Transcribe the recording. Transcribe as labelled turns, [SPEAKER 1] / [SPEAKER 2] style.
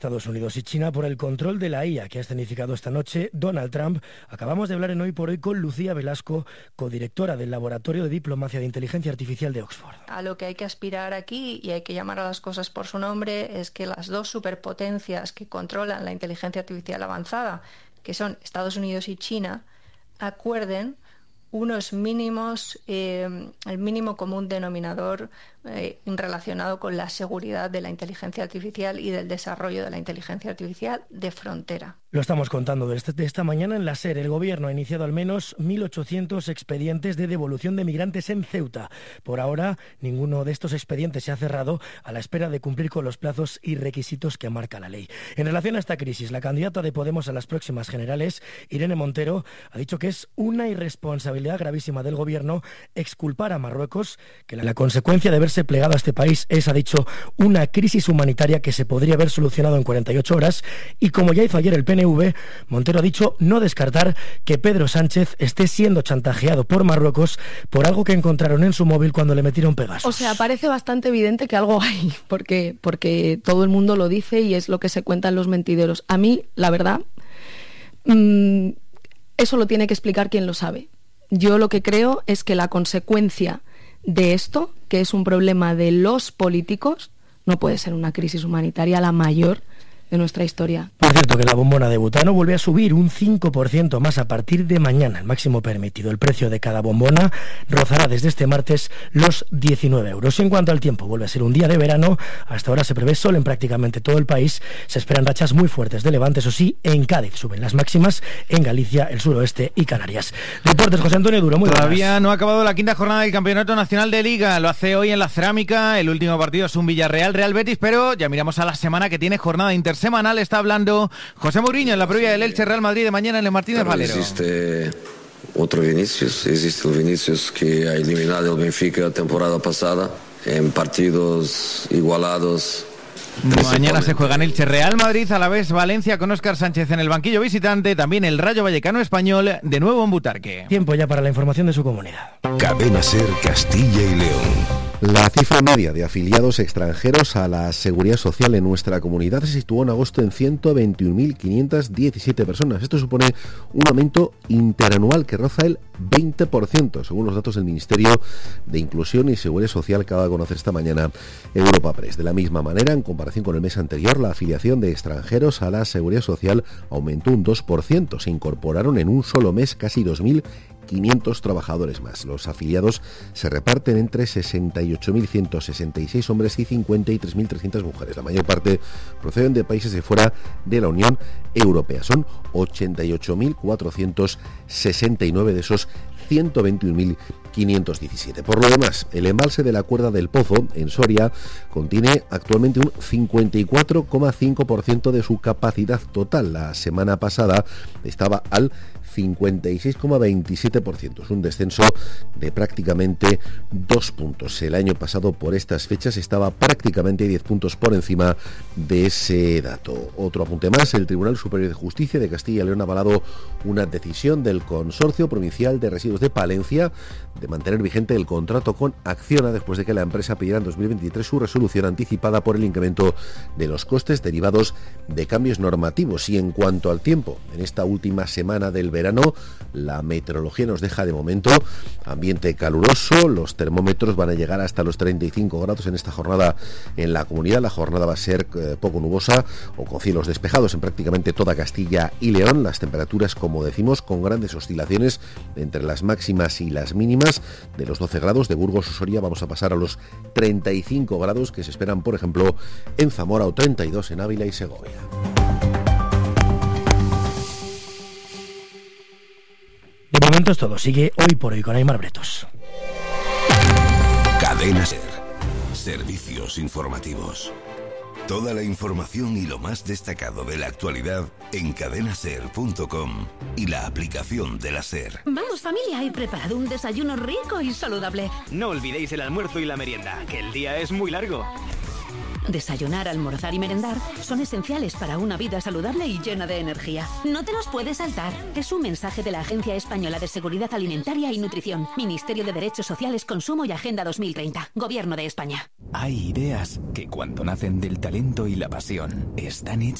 [SPEAKER 1] Estados Unidos y China por el control de la IA que ha escenificado esta noche Donald Trump. Acabamos de hablar en Hoy por Hoy con Lucía Velasco, codirectora del Laboratorio de Diplomacia de Inteligencia Artificial de Oxford.
[SPEAKER 2] A lo que hay que aspirar aquí, y hay que llamar a las cosas por su nombre, es que las dos superpotencias que controlan la inteligencia artificial avanzada, que son Estados Unidos y China, acuerden unos mínimos, el mínimo común denominador relacionado con la seguridad de la inteligencia artificial y del desarrollo de la inteligencia artificial de frontera.
[SPEAKER 1] Lo estamos contando de esta mañana en la SER. El Gobierno ha iniciado al menos 1.800 expedientes de devolución de migrantes en Ceuta. Por ahora, ninguno de estos expedientes se ha cerrado a la espera de cumplir con los plazos y requisitos que marca la ley. En relación a esta crisis, la candidata de Podemos a las próximas generales, Irene Montero, ha dicho que es una irresponsabilidad gravísima del Gobierno exculpar a Marruecos, que la consecuencia de haberse plegado a este país es, ha dicho, una crisis humanitaria que se podría haber solucionado en 48 horas y, como ya hizo ayer el PNV, Montero ha dicho no descartar que Pedro Sánchez esté siendo chantajeado por Marruecos por algo que encontraron en su móvil cuando le metieron Pegasus.
[SPEAKER 3] O sea, parece bastante evidente que algo hay, porque todo el mundo lo dice y es lo que se cuenta en los mentideros. A mí, la verdad, eso lo tiene que explicar quien lo sabe. Yo lo que creo es que la consecuencia de esto, que es un problema de los políticos, no puede ser una crisis humanitaria la mayor de nuestra historia.
[SPEAKER 1] Por cierto, que la bombona de butano vuelve a subir un 5% más a partir de mañana, el máximo permitido. El precio de cada bombona rozará desde este martes los 19 euros. Y en cuanto al tiempo, vuelve a ser un día de verano. Hasta ahora se prevé sol en prácticamente todo el país. Se esperan rachas muy fuertes de levante, eso sí, en Cádiz suben las máximas, en Galicia, el suroeste y Canarias. Deportes, José Antonio Duro, muy buenas.
[SPEAKER 4] Todavía no ha acabado la quinta jornada del Campeonato Nacional de Liga. Lo hace hoy en la Cerámica. El último partido es un Villarreal-Real Betis, pero ya miramos a la semana que tiene jornada intersemanal. Está hablando José Mourinho en la previa del Elche Real Madrid de mañana en el Martínez Valero.
[SPEAKER 5] Existe otro Vinicius, existe el Vinicius que ha eliminado el Benfica la temporada pasada en partidos igualados.
[SPEAKER 4] Mañana se juega en Elche Real Madrid, a la vez Valencia con Óscar Sánchez en el banquillo visitante, también el Rayo Vallecano Español de nuevo en Butarque.
[SPEAKER 1] Tiempo ya para la información de su comunidad.
[SPEAKER 6] Cadena SER Castilla y León.
[SPEAKER 7] La cifra media de afiliados extranjeros a la Seguridad Social en nuestra comunidad se situó en agosto en 121.517 personas. Esto supone un aumento interanual que roza el 20%, según los datos del Ministerio de Inclusión y Seguridad Social que acaba de conocer esta mañana Europa Press. De la misma manera, en comparación con el mes anterior, la afiliación de extranjeros a la Seguridad Social aumentó un 2%. Se incorporaron en un solo mes casi 2.500 trabajadores más. Los afiliados se reparten entre 68.166 hombres y 53.300 mujeres. La mayor parte proceden de países de fuera de la Unión Europea. Son 88.469 de esos 121.517. Por lo demás, el embalse de la Cuerda del Pozo, en Soria, contiene actualmente un 54,5% de su capacidad total. La semana pasada estaba al 56,27%. Es un descenso de prácticamente 2 puntos. El año pasado, por estas fechas, estaba prácticamente 10 puntos por encima de ese dato. Otro apunte más: el Tribunal Superior de Justicia de Castilla y León ha avalado una decisión del Consorcio Provincial de Residuos de Palencia de mantener vigente el contrato con Acciona después de que la empresa pidiera en 2023 su resolución anticipada por el incremento de los costes derivados de cambios normativos. Y en cuanto al tiempo, en esta última semana del verano, la meteorología nos deja de momento ambiente caluroso. Los termómetros van a llegar hasta los 35 grados en esta jornada en la comunidad. La jornada va a ser poco nubosa o con cielos despejados en prácticamente toda Castilla y León. Las temperaturas, como decimos, con grandes oscilaciones entre las máximas y las mínimas. De los 12 grados de Burgos o Soria vamos a pasar a los 35 grados que se esperan, por ejemplo, en Zamora, o 32 en Ávila y Segovia.
[SPEAKER 1] De momento es todo. Sigue Hoy por Hoy con Aimar Bretos.
[SPEAKER 6] Cadena SER. Servicios informativos. Toda la información y lo más destacado de la actualidad en cadenaser.com y la aplicación de la SER.
[SPEAKER 8] Vamos, familia, he preparado un desayuno rico y saludable.
[SPEAKER 9] No olvidéis el almuerzo y la merienda, que el día es muy largo.
[SPEAKER 8] Desayunar, almorzar y merendar son esenciales para una vida saludable y llena de energía. No te los puedes saltar. Es un mensaje de la Agencia Española de Seguridad Alimentaria y Nutrición, Ministerio de Derechos Sociales, Consumo y Agenda 2030, Gobierno de España.
[SPEAKER 9] Hay ideas que cuando nacen del talento y la pasión están hechas